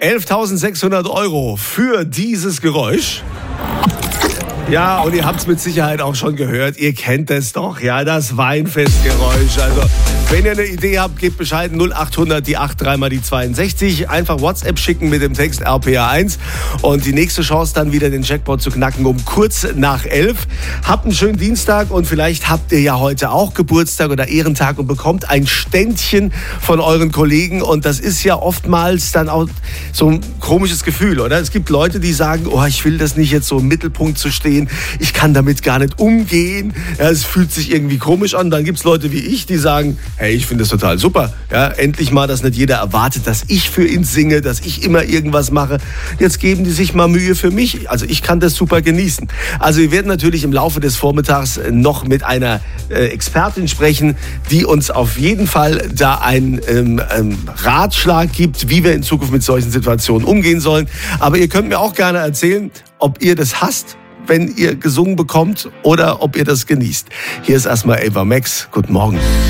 11.600 € für dieses Geräusch. Ja, und ihr habt es mit Sicherheit auch schon gehört. Ihr kennt es doch, ja, das Weinfestgeräusch. Also, wenn ihr eine Idee habt, gebt Bescheid. 0800 die 83 mal die 62. Einfach WhatsApp schicken mit dem Text RPA1. Und die nächste Chance dann wieder den Jackpot zu knacken um kurz nach 11. Habt einen schönen Dienstag und vielleicht habt ihr ja heute auch Geburtstag oder Ehrentag und bekommt ein Ständchen von euren Kollegen. Und das ist ja oftmals dann auch so ein komisches Gefühl, oder? Es gibt Leute, die sagen, oh, ich will das nicht jetzt so im Mittelpunkt zu stehen. Ich kann damit gar nicht umgehen. Ja, es fühlt sich irgendwie komisch an. Dann gibt es Leute wie ich, die sagen, hey, ich finde das total super. Ja, endlich mal, dass nicht jeder erwartet, dass ich für ihn singe, dass ich immer irgendwas mache. Jetzt geben die sich mal Mühe für mich. Also ich kann das super genießen. Also wir werden natürlich im Laufe des Vormittags noch mit einer Expertin sprechen, die uns auf jeden Fall da einen Ratschlag gibt, wie wir in Zukunft mit solchen Situationen umgehen sollen. Aber ihr könnt mir auch gerne erzählen, ob ihr das hasst, wenn ihr gesungen bekommt oder ob ihr das genießt. Hier ist erstmal Ava Max. Guten Morgen.